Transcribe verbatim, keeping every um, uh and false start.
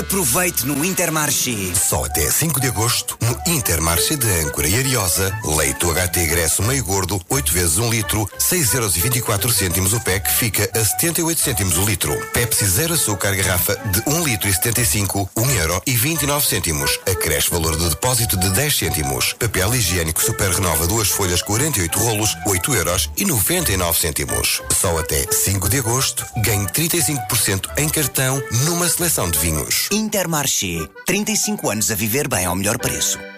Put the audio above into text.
Aproveite no Intermarché. Só até cinco de agosto, no Intermarché de Âncora e Ariosa, leite H T Gresso meio gordo, oito vezes um litro, seis euros e vinte e quatro cêntimos o pack, fica a setenta e oito cêntimos o litro. Pepsi zero açúcar garrafa de um litro e setenta e cinco, um euro e vinte e nove cêntimos. Acresce valor de depósito de dez cêntimos. Papel higiênico Super Renova duas folhas quarenta e oito rolos, oito euros e noventa e nove cêntimos. Só até cinco de agosto, ganhe trinta e cinco por cento em cartão numa seleção de vinhos. Intermarché. trinta e cinco anos a viver bem ao melhor preço.